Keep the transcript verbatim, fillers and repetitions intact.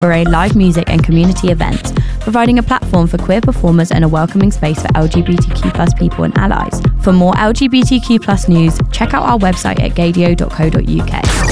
array live music and community events, providing a platform for queer performers and a welcoming space for L G B T Q plus people and allies. For more L G B T Q plus news, check out our website at gaydio dot co dot uk.